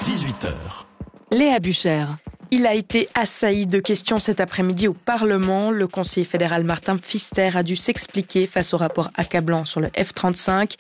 18h. Léa Bucher. Il a été assailli de questions cet après-midi au Parlement. Le conseiller fédéral Martin Pfister a dû s'expliquer face au rapport accablant sur le F-35.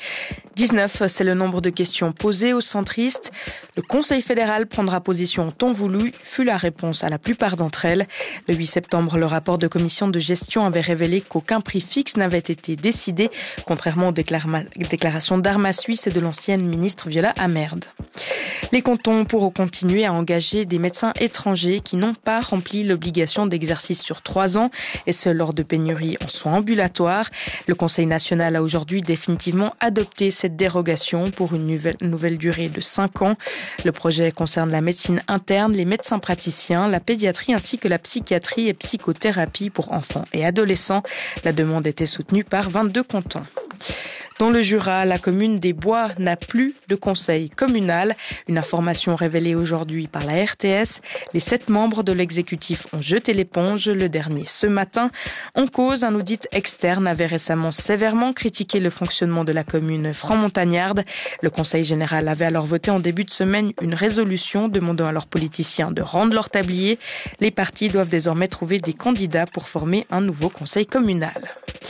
19, c'est le nombre de questions posées aux centristes. Le Conseil fédéral prendra position en temps voulu, fut la réponse à la plupart d'entre elles. Le 8 septembre, le rapport de commission de gestion avait révélé qu'aucun prix fixe n'avait été décidé, contrairement aux déclarations d'Arma Suisse et de l'ancienne ministre Viola Amerd. Les cantons pourront continuer à engager des médecins étrangers qui n'ont pas rempli l'obligation d'exercice sur 3 ans, et ce lors de pénuries en soins ambulatoires. Le Conseil national a aujourd'hui définitivement adopté cette dérogation pour une nouvelle durée de 5 ans. Le projet concerne la médecine interne, les médecins praticiens, la pédiatrie ainsi que la psychiatrie et psychothérapie pour enfants et adolescents. La demande était soutenue par 22 cantons. Dans le Jura, la commune des Bois n'a plus de conseil communal. Une information révélée aujourd'hui par la RTS. Les 7 membres de l'exécutif ont jeté l'éponge, le dernier ce matin. En cause, un audit externe avait récemment sévèrement critiqué le fonctionnement de la commune franc-montagnarde. Le Conseil général avait alors voté en début de semaine une résolution demandant à leurs politiciens de rendre leur tablier. Les partis doivent désormais trouver des candidats pour former un nouveau conseil communal.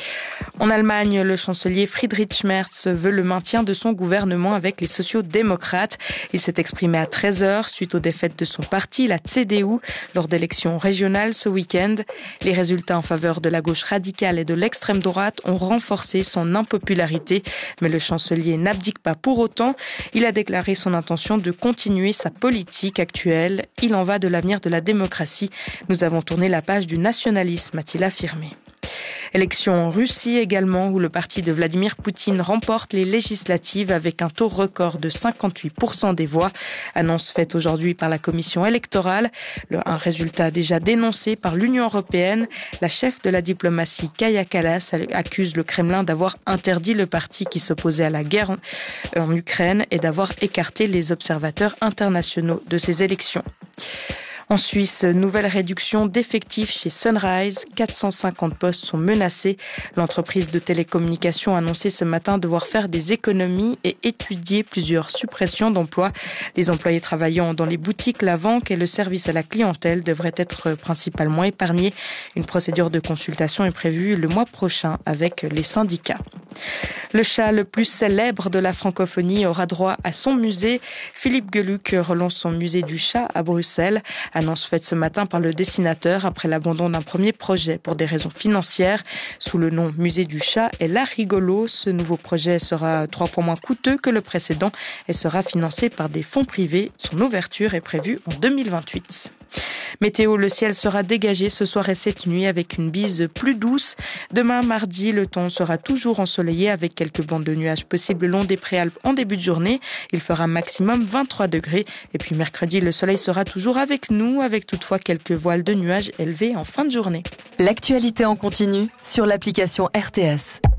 En Allemagne, le chancelier Friedrich Merz veut le maintien de son gouvernement avec les sociaux-démocrates. Il s'est exprimé à 13h suite aux défaites de son parti, la CDU, lors d'élections régionales ce week-end. Les résultats en faveur de la gauche radicale et de l'extrême droite ont renforcé son impopularité, mais le chancelier n'abdique pas pour autant. Il a déclaré son intention de continuer sa politique actuelle. Il en va de l'avenir de la démocratie. Nous avons tourné la page du nationalisme, a-t-il affirmé. Élection en Russie également, où le parti de Vladimir Poutine remporte les législatives avec un taux record de 58% des voix. Annonce faite aujourd'hui par la commission électorale. Un résultat déjà dénoncé par l'Union européenne. La chef de la diplomatie, Kaja Kallas, accuse le Kremlin d'avoir interdit le parti qui s'opposait à la guerre en Ukraine et d'avoir écarté les observateurs internationaux de ces élections. En Suisse, nouvelle réduction d'effectifs chez Sunrise. 450 postes sont menacés. L'entreprise de télécommunications a annoncé ce matin devoir faire des économies et étudier plusieurs suppressions d'emplois. Les employés travaillant dans les boutiques, la vente et le service à la clientèle devraient être principalement épargnés. Une procédure de consultation est prévue le mois prochain avec les syndicats. Le chat le plus célèbre de la francophonie aura droit à son musée. Philippe Geluck relance son musée du chat à Bruxelles. Annonce faite ce matin par le dessinateur après l'abandon d'un premier projet pour des raisons financières. Sous le nom Musée du chat et l'art rigolo, ce nouveau projet sera 3 fois moins coûteux que le précédent et sera financé par des fonds privés. Son ouverture est prévue en 2028. Météo, le ciel sera dégagé ce soir et cette nuit avec une bise plus douce. Demain, mardi, le temps sera toujours ensoleillé avec quelques bandes de nuages possibles le long des préalpes en début de journée. Il fera maximum 23 degrés. Et puis mercredi, le soleil sera toujours avec nous, avec toutefois quelques voiles de nuages élevés en fin de journée. L'actualité en continu sur l'application RTS.